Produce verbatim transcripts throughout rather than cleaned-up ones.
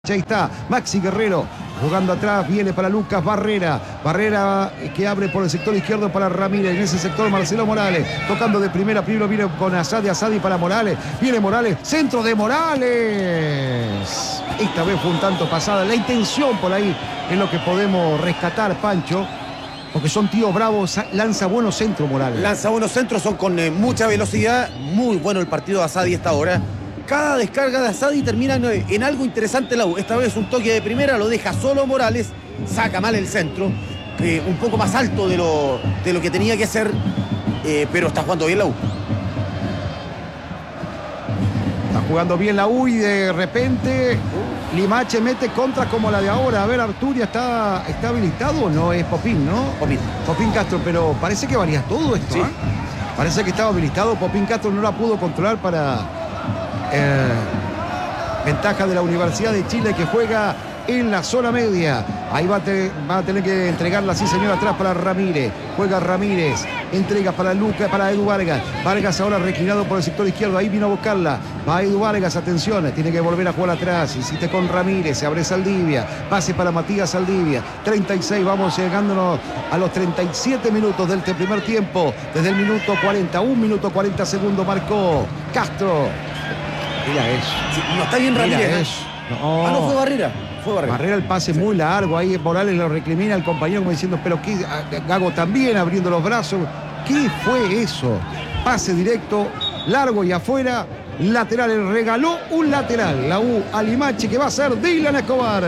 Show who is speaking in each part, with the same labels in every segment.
Speaker 1: Ahí está Maxi Guerrero jugando atrás, viene para Lucas Barrera. Barrera que abre por el sector izquierdo para Ramírez. En ese sector Marcelo Morales tocando de primera. Primero viene con Asadi, Asadi para Morales. Viene Morales, centro de Morales. Esta vez fue un tanto pasada. La intención por ahí es lo que podemos rescatar, Pancho. Porque son tíos bravos, lanza buenos centros Morales.
Speaker 2: Lanza buenos centros, son con eh, mucha velocidad. Muy bueno el partido de Asadi esta hora. Cada descarga de Asadi termina en, en algo interesante la U. Esta vez un toque de primera, lo deja solo Morales, saca mal el centro, eh, un poco más alto de lo, de lo que tenía que ser, eh, pero está jugando bien la U.
Speaker 1: Está jugando bien la U y de repente Limache mete contra como la de ahora. A ver, Arturia, ¿está, está habilitado o no? Es Popín, ¿no?
Speaker 2: Popín.
Speaker 1: Popín Castro, pero parece que valía todo esto,
Speaker 2: Sí.
Speaker 1: ¿eh? Parece que estaba habilitado. Popín Castro no la pudo controlar para... Eh, ventaja de la Universidad de Chile que juega en la zona media. Ahí va a, te, va a tener que entregarla, sí señor, atrás para Ramírez. Juega Ramírez, entrega para Lucas, para Edu Vargas. Vargas ahora reclinado por el sector izquierdo, ahí vino a buscarla. Va Edu Vargas, atención, tiene que volver a jugar atrás. Insiste con Ramírez, se abre Saldivia. Pase para Matías Saldivia. treinta y seis, vamos llegándonos a los treinta y siete minutos del primer tiempo. Desde el minuto cuarenta, un minuto cuarenta segundos marcó Castro. Mira eso.
Speaker 2: Sí, no está bien Ramírez.
Speaker 1: Mira
Speaker 2: ¿eh?
Speaker 1: eso. No.
Speaker 2: Ah, no, fue Barrera. Fue Barrera.
Speaker 1: Barrera el pase muy largo. Ahí Morales lo recrimina al compañero como diciendo, pero qué, Gago también abriendo los brazos. ¿Qué fue eso? Pase directo, largo y afuera. Lateral, le regaló un lateral. La U a Limache que va a ser Dylan Escobar.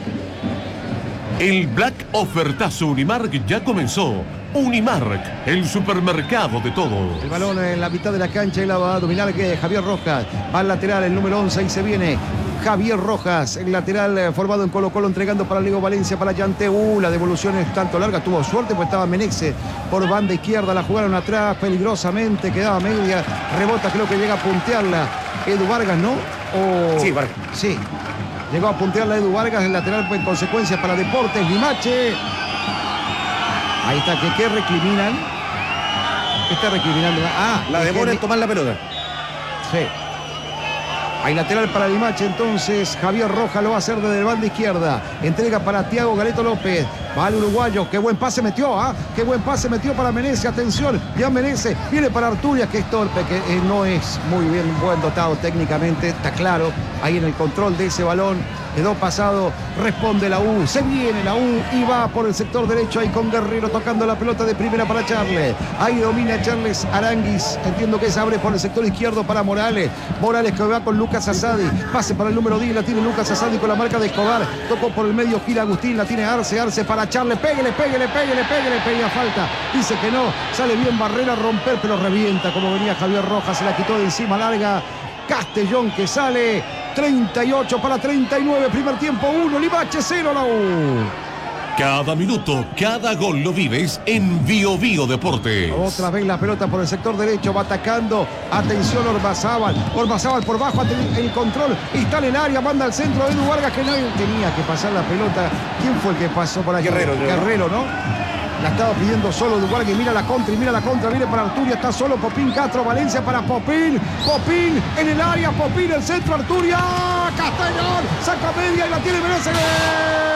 Speaker 3: El Black Ofertazo Unimark ya comenzó. Unimark, el supermercado de todo.
Speaker 1: El balón en la mitad de la cancha y la va a dominar que Javier Rojas. Va al lateral, el número once, y se viene Javier Rojas, el lateral eh, formado en Colo Colo, entregando para Leo Valencia, para Yante. Uh, la devolución es tanto larga, tuvo suerte porque estaba Menexe por banda izquierda, la jugaron atrás peligrosamente, quedaba media, rebota, creo que llega a puntearla Edu Vargas, ¿no? O...
Speaker 2: Sí, Vargas.
Speaker 1: Sí, llegó a puntearla Edu Vargas, el lateral en consecuencia para Deportes Limache. Ahí está, que qué recriminan. ¿Qué está recriminando? Ah,
Speaker 2: La demora en
Speaker 1: que...
Speaker 2: tomar la pelota.
Speaker 1: Sí. Hay lateral para Limache, entonces Javier Rojas lo va a hacer desde el banda izquierda. Entrega para Thiago Galeto López. Va el uruguayo. Qué buen pase metió, ¿ah? ¿eh? Qué buen pase metió para Menezes. Atención, ya Menezes. Viene para Arturia, que es torpe, que eh, no es muy bien buen dotado técnicamente. Está claro, ahí en el control de ese balón. Quedó pasado, responde la U, se viene la U y va por el sector derecho ahí con Guerrero tocando la pelota de primera para Charles. Ahí domina Charles Aranguis, entiendo que se abre por el sector izquierdo para Morales. Morales que va con Lucas Asadi, pase para el número diez, la tiene Lucas Asadi con la marca de Escobar. Tocó por el medio, gira Agustín, la tiene Arce, Arce para Charles, péguele, péguele, péguele, péguele, pedía falta. Dice que no, sale bien Barrera a romper, pero revienta como venía Javier Rojas, se la quitó de encima larga. Castellón que sale, treinta y ocho para treinta y nueve, primer tiempo uno, Limache cero, la U.
Speaker 3: Cada minuto, cada gol lo vives en Bio Bio Deportes.
Speaker 1: Otra vez la pelota por el sector derecho, va atacando, atención Ormazábal, Ormazábal por bajo, el control, está en el área, manda al centro de Edu Vargas que no tenía que pasar la pelota. ¿Quién fue el que pasó por allí?
Speaker 2: Guerrero,
Speaker 1: Guerrero, ¿no? La estaba pidiendo solo Edu Vargas y mira la contra, y mira la contra, viene para Arturia, está solo Popín Castro, Valencia para Popín, Popín en el área, Popín, el centro, Arturia, Castellón, saca media y la tiene Menezes.